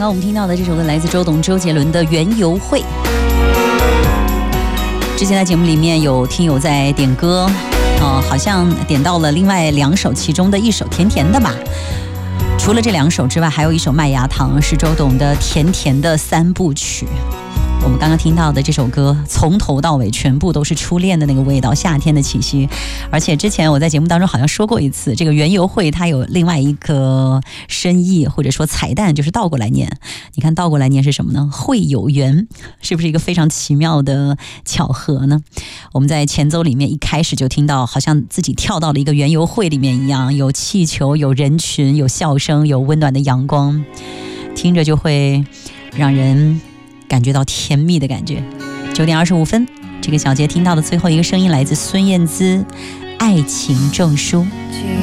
刚我们听到的这首歌来自周董、周杰伦的《园游会》。之前在节目里面有听友在点歌，好像点到了另外2首，其中的一首甜甜的吧。除了这2首之外，还有一首《麦芽糖》是周董的甜甜的3部曲。我们刚刚听到的这首歌从头到尾全部都是初恋的那个味道，夏天的气息。而且之前我在节目当中好像说过一次，这个园游会它有另外一个深意或者说彩蛋，就是倒过来念。你看倒过来念是什么呢？会有缘，是不是一个非常奇妙的巧合呢？我们在前奏里面一开始就听到好像自己跳到了一个园游会里面一样，有气球，有人群，有笑声，有温暖的阳光，听着就会让人感觉到甜蜜的感觉。9点25分，这个小节听到的最后一个声音来自孙燕姿，《爱情证书》。